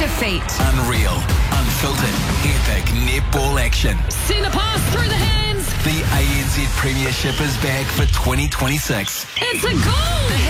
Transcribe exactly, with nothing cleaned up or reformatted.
defeat. Unreal, unfiltered, epic netball action. Send a pass through the hands. The A N Z Premiership is back for twenty twenty-six. It's a goal.